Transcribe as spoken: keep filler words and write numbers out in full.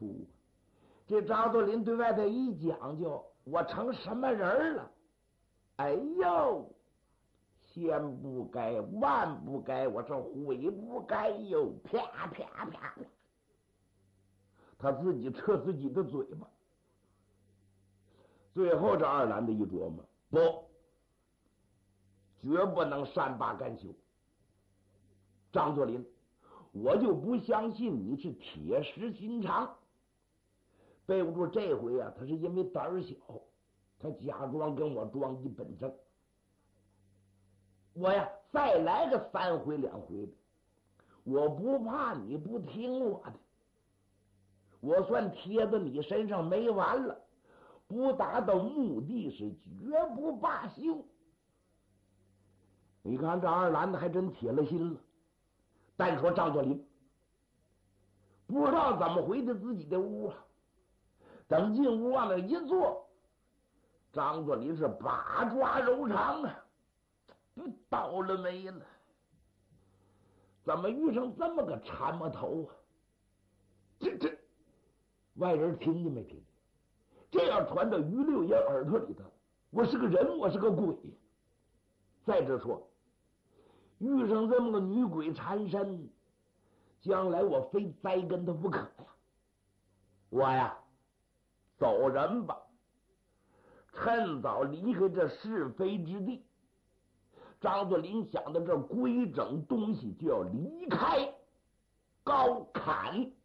楚。这张作霖对外头一讲究，我成什么人了？哎呦，千不该万不该，我这悔不该哟！啪啪啪啪，他自己撤自己的嘴巴。最后这二郎的一琢磨，不，绝不能善罢甘休。张作霖，我就不相信你是铁石心肠。备不住这回啊，他是因为胆儿小，他假装跟我装一本正。我呀，再来个三回两回的，我不怕你不听我的，我算贴在你身上没完了，不达到目的是绝不罢休。你看这二郎子还真铁了心了。但说张作霖不知道怎么回的自己的屋啊，等进屋往那一坐，张作霖是八抓柔肠啊，不倒了霉了，怎么遇上这么个缠磨头啊？这这外人听见没听见？这要传到于六爷耳朵里头，我是个人，我是个鬼。再者说，遇上这么个女鬼缠身，将来我非栽跟他不可呀！我呀，走人吧，趁早离开这是非之地。张作霖想到这规整东西，就要离开高坎。